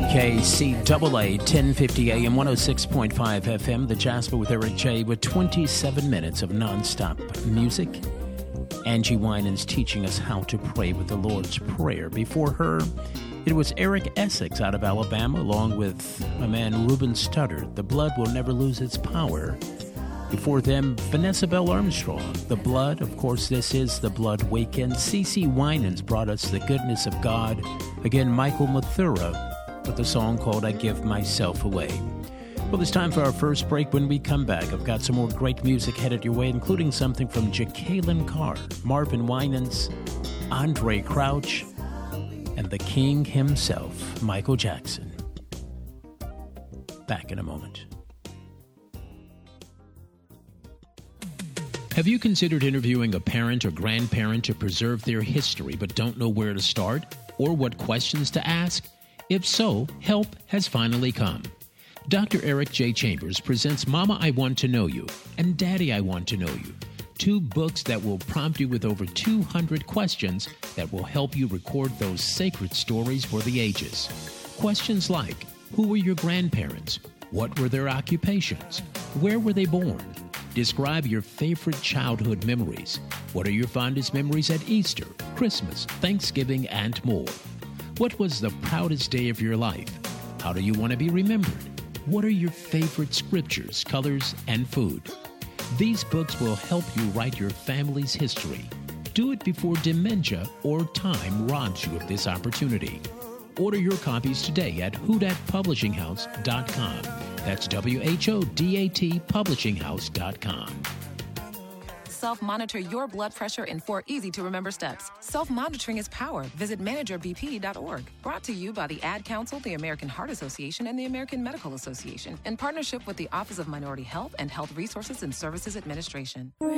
KCAA 1050 AM 106.5 FM, The Jasper with Eric J. with 27 minutes of nonstop music. Angie Winans teaching us how to pray with the Lord's Prayer. Before her, it was Eric Essex out of Alabama, along with my man Ruben Studdard. The blood will never lose its power. Before them, Vanessa Bell Armstrong. The blood, of course, this is the Blood Weekend. CeCe Winans brought us the goodness of God. Again, Michael Mathura with a song called I Give Myself Away. Well, it's time for our first break. When we come back, I've got some more great music headed your way, including something from Jacqueline Carr, Marvin Winans, Andre Crouch, and the King himself, Michael Jackson. Back in a moment. Have you considered interviewing a parent or grandparent to preserve their history but don't know where to start or what questions to ask? If so, help has finally come. Dr. Eric J. Chambers presents Mama, I Want to Know You and Daddy, I Want to Know You, two books that will prompt you with over 200 questions that will help you record those sacred stories for the ages. Questions like, who were your grandparents? What were their occupations? Where were they born? Describe your favorite childhood memories. What are your fondest memories at Easter, Christmas, Thanksgiving, and more? What was the proudest day of your life? How do you want to be remembered? What are your favorite scriptures, colors, and food? These books will help you write your family's history. Do it before dementia or time robs you of this opportunity. Order your copies today at whodatpublishinghouse.com. That's WHODAT publishinghouse.com. Self-monitor your blood pressure in 4 easy-to-remember steps. Self-monitoring is power. Visit managerbp.org. Brought to you by the Ad Council, the American Heart Association, and the American Medical Association, in partnership with the Office of Minority Health and Health Resources and Services Administration.